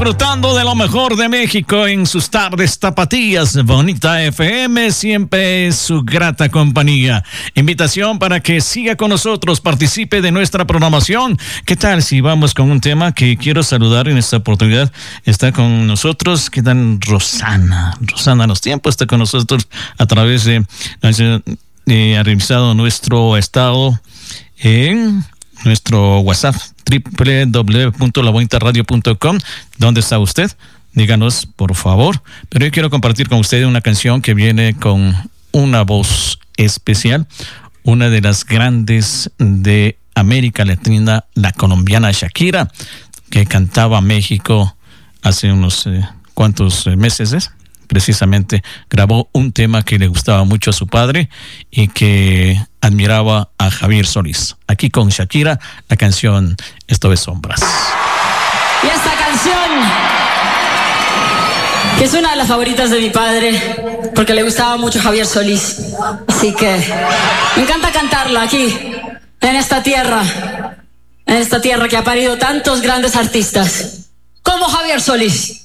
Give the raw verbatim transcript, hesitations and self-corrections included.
disfrutando de lo mejor de México en sus tardes tapatías. Bonita F M siempre es su grata compañía. Invitación para que siga con nosotros, participe de nuestra programación. ¿Qué tal si vamos con un tema que quiero saludar en esta oportunidad? Está con nosotros, ¿qué tal? Rosana. Rosana Los Tiempos está con nosotros a través de... Eh, ha revisado nuestro estado en nuestro WhatsApp, doble u doble u doble u punto la bonita radio punto com. ¿Dónde está usted? Díganos, por favor. Pero yo quiero compartir con ustedes una canción que viene con una voz especial, una de las grandes de América Latina, la colombiana Shakira, que cantaba México hace unos eh, cuantos eh, meses, ¿es? Precisamente grabó un tema que le gustaba mucho a su padre y que admiraba a Javier Solís. Aquí con Shakira, la canción Esto es Sombras. Y esta canción, que es una de las favoritas de mi padre, porque le gustaba mucho Javier Solís. Así que me encanta cantarla aquí, en esta tierra, en esta tierra que ha parido tantos grandes artistas, como Javier Solís.